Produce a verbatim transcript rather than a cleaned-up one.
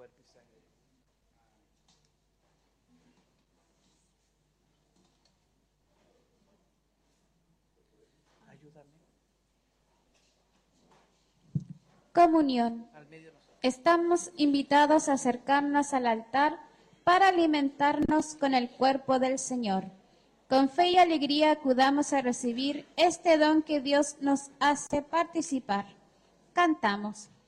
cuerpo y sangre. Ayúdame. Comunión. Al medio nosotros. Estamos invitados a acercarnos al altar para alimentarnos con el cuerpo del Señor. Con fe y alegría acudamos a recibir este don que Dios nos hace participar. Cantamos.